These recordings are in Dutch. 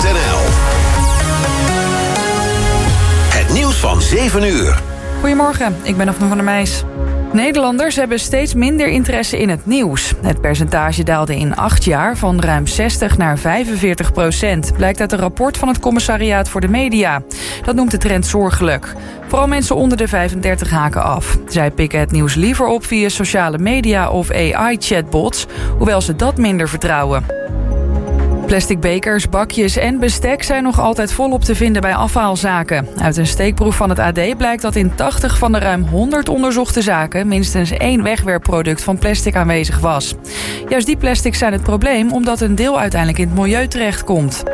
Het nieuws van 7 uur. Goedemorgen, ik ben Afne van der Meijs. Nederlanders hebben steeds minder interesse in het nieuws. Het percentage daalde in 8 jaar van ruim 60 naar 45%. Blijkt uit een rapport van het Commissariaat voor de Media. Dat noemt de trend zorgelijk. Vooral mensen onder de 35 haken af. Zij pikken het nieuws liever op via sociale media of AI-chatbots, hoewel ze dat minder vertrouwen. Plastic bekers, bakjes en bestek zijn nog altijd volop te vinden bij afhaalzaken. Uit een steekproef van het AD blijkt dat in 80 van de ruim 100 onderzochte zaken minstens 1 wegwerpproduct van plastic aanwezig was. Juist die plastics zijn het probleem, omdat een deel uiteindelijk in het milieu terechtkomt.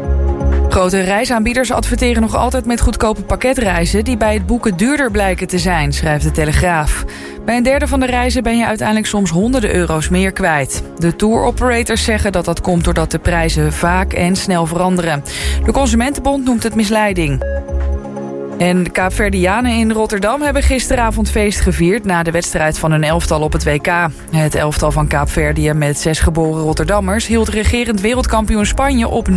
Grote reisaanbieders adverteren nog altijd met goedkope pakketreizen die bij het boeken duurder blijken te zijn, schrijft de Telegraaf. Bij een derde van de reizen ben je uiteindelijk soms honderden euro's meer kwijt. De tour-operators zeggen dat dat komt doordat de prijzen vaak en snel veranderen. De Consumentenbond noemt het misleiding. En de Kaapverdianen in Rotterdam hebben gisteravond feest gevierd na de wedstrijd van hun elftal op het WK. Het elftal van Kaapverdië met 6 geboren Rotterdammers hield regerend wereldkampioen Spanje op 0-0.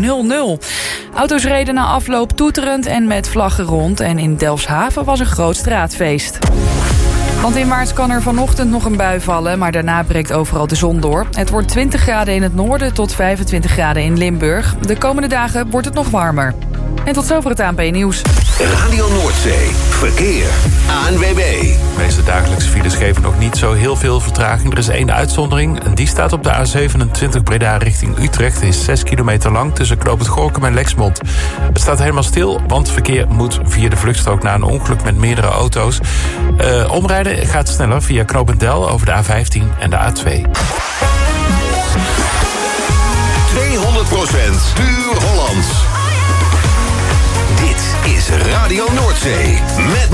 Auto's reden na afloop toeterend en met vlaggen rond en in Delfshaven was een groot straatfeest. Landinwaarts kan er vanochtend nog een bui vallen, maar daarna breekt overal de zon door. Het wordt 20 graden in het noorden tot 25 graden in Limburg. De komende dagen wordt het nog warmer. En tot zover het ANP-nieuws. Radio Noordzee. Verkeer. ANWB. De meeste dagelijkse files geven nog niet zo heel veel vertraging. Er is 1 uitzondering en die staat op de A27 Breda richting Utrecht. Het is 6 kilometer lang tussen Knoopend Gorinchem en Lexmond. Het staat helemaal stil, want verkeer moet via de vluchtstrook na een ongeluk met meerdere auto's. Omrijden gaat sneller via Knoopend Del over de A15 en de A2. 200% puur Hollands. Dit is Radio Noordzee met